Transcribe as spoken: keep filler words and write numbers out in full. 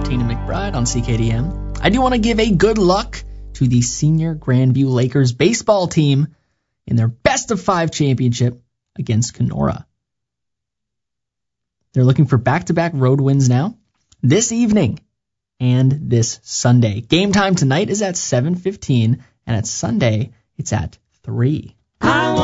Tina McBride on C K D M. I do want to give a good luck to the senior Grandview Lakers baseball team in their best of five championship against Kenora. They're looking for back-to-back road wins now, this evening and this Sunday. Game time tonight is at seven fifteen, and at Sunday it's at three.